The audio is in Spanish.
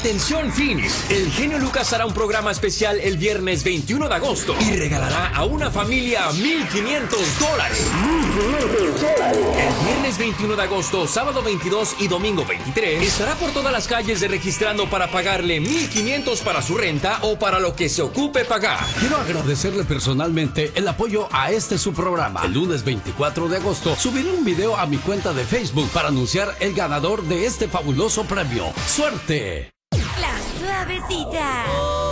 Atención Phoenix, el genio Lucas hará un programa especial el viernes 21 de agosto y regalará a una familia $1,500. El viernes 21 de agosto, sábado 22 y domingo 23, estará por todas las calles registrando para pagarle $1,500 para su renta o para lo que se ocupe pagar. Quiero agradecerle personalmente el apoyo a su programa. El lunes 24 de agosto subiré un video a mi cuenta de Facebook para anunciar el ganador de este fabuloso premio. ¡Suerte! La Suavecita.